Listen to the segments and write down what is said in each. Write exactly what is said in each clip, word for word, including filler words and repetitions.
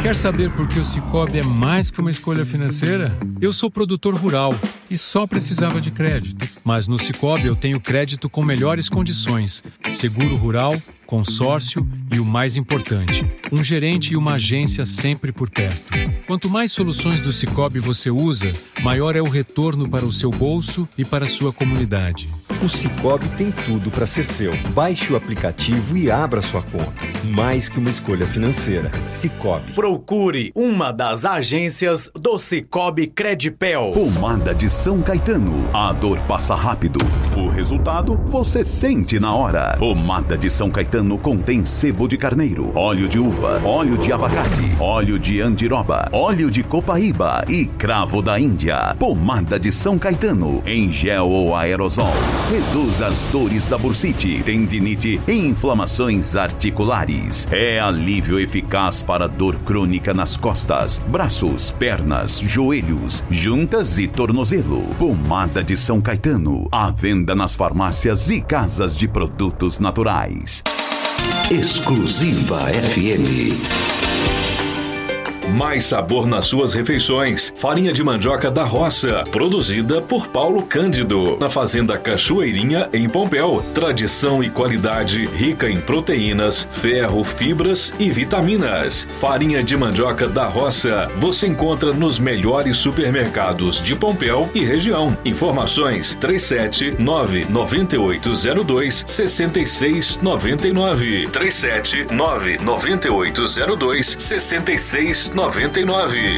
Quer saber por que o Sicoob é mais que uma escolha financeira? Eu sou produtor rural e só precisava de crédito. Mas no Sicoob eu tenho crédito com melhores condições, seguro rural, consórcio e o mais importante, um gerente e uma agência sempre por perto. Quanto mais soluções do Sicoob você usa, maior é o retorno para o seu bolso e para a sua comunidade. O Sicoob tem tudo para ser seu. Baixe o aplicativo e abra sua conta. Mais que uma escolha financeira. Sicoob. Procure uma das agências do Sicoob Credipel. Pomada de São Caetano. A dor passa rápido. O resultado você sente na hora. Pomada de São Caetano contém sebo de carneiro, óleo de uva, óleo de abacate, óleo de andiroba, óleo de copaíba e cravo da Índia. Pomada de São Caetano, em gel ou aerosol. Reduz as dores da bursite, tendinite e inflamações articulares. É alívio eficaz para dor crônica nas costas, braços, pernas, joelhos, juntas e tornozelo. Pomada de São Caetano, à venda nas farmácias e casas de produtos naturais. Exclusiva F M. Mais sabor nas suas refeições. Farinha de mandioca da roça, produzida por Paulo Cândido, na Fazenda Cachoeirinha, em Pompéu. Tradição e qualidade rica em proteínas, ferro, fibras e vitaminas. Farinha de mandioca da roça você encontra nos melhores supermercados de Pompéu e região. Informações três sete nove nove oito zero dois seis seis nove nove. três sete nove nove oito zero dois seis seis nove nove.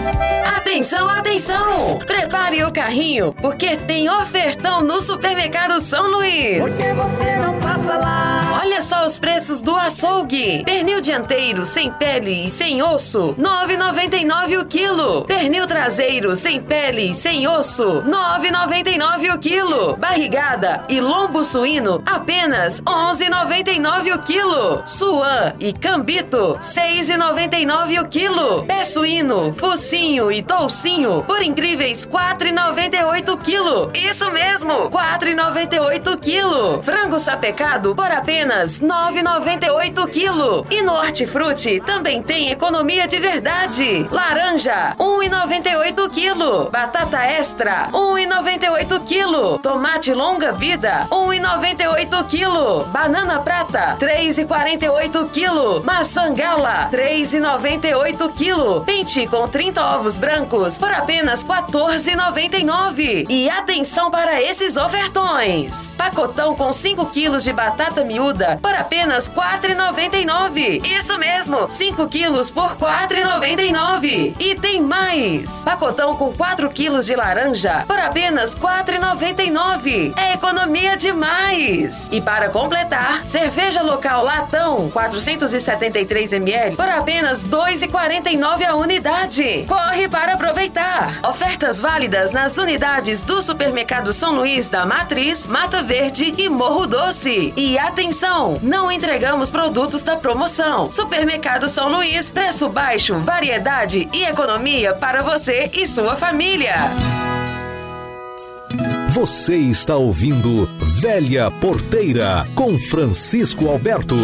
Atenção, atenção! Prepare o carrinho, porque tem ofertão no Supermercado São Luís. Porque você não passa lá. Olha só os preços do açougue. Pernil dianteiro sem pele e sem osso, nove reais e noventa e nove centavos o quilo. Pernil traseiro sem pele e sem osso, nove reais e noventa e nove centavos o quilo. Barrigada e lombo suíno, apenas onze reais e noventa e nove centavos o quilo. Suã e cambito, seis reais e noventa e nove centavos o quilo. Pé suíno, focinho e toucinho, por incríveis quatro reais e noventa e oito centavos o quilo. Isso mesmo, quatro reais e noventa e oito centavos o quilo. Frango sapecado por apenas nove reais e noventa e oito centavos o quilo. E no hortifruti também tem economia de verdade. Laranja, um real e noventa e oito centavos o quilo. Batata extra, um real e noventa e oito centavos o quilo. Tomate longa vida, um real e noventa e oito centavos o quilo. Banana prata, três reais e quarenta e oito centavos o quilo. Maçã gala, três reais e noventa e oito centavos o quilo. Pente com trinta ovos brancos por apenas quatorze reais e noventa e nove centavos. E atenção para esses ofertões. Pacotão com cinco quilos de batata miúda por apenas quatro reais e noventa e nove centavos. Isso mesmo, cinco quilos por quatro reais e noventa e nove centavos. E tem mais. Pacotão com quatro quilos de laranja por apenas quatro reais e noventa e nove centavos. É economia demais. E para completar, cerveja local latão quatrocentos e setenta e três mililitros por apenas dois reais e quarenta e nove centavos a unidade. Corre para aproveitar. Ofertas válidas nas unidades do Supermercado São Luís da Matriz, Mata Verde e Morro Doce. E atenção, não entregamos produtos da promoção. Supermercado São Luís, preço baixo, variedade e economia para você e sua família. Você está ouvindo Velha Porteira com Francisco Alberto.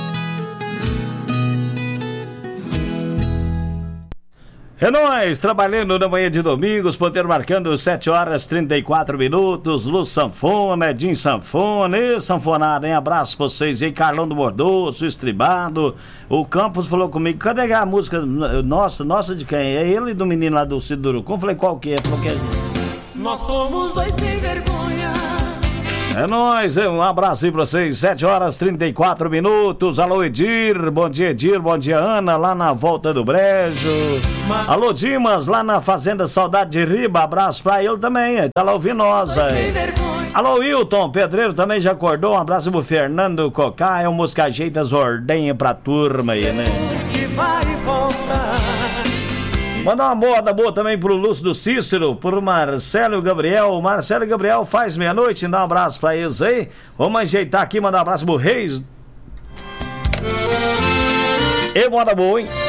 É nóis, trabalhando na manhã de domingo, os ponteiros marcando sete horas e trinta e quatro minutos. Luz Sanfona, Edinho Sanfona, e sanfonada, hein? Abraço pra vocês aí, Carlão do Mordoço, Estribado. O Campos falou comigo, cadê a música nossa, nossa de quem? É ele e do menino lá do Cid Urucum. Falei, qual que é? Falou que é... Nós somos dois sem vergonha. É nóis, um abraço aí pra vocês, sete horas e trinta e quatro minutos. Alô Edir, bom dia Edir, bom dia Ana, lá na Volta do Brejo. Alô Dimas, lá na Fazenda Saudade de Riba, abraço pra ele também, tá lá ouvindo nós aí. Alô Wilton, pedreiro também já acordou, um abraço pro Fernando Cocá, é um música ajeita as ordenhas pra turma aí, né? Que vai voltar. Mandar uma moda boa também pro Lúcio do Cícero, pro Marcelo e Gabriel. Marcelo e Gabriel faz meia-noite, dá um abraço pra eles aí. Vamos ajeitar aqui, mandar um abraço pro Reis. E moda boa, hein?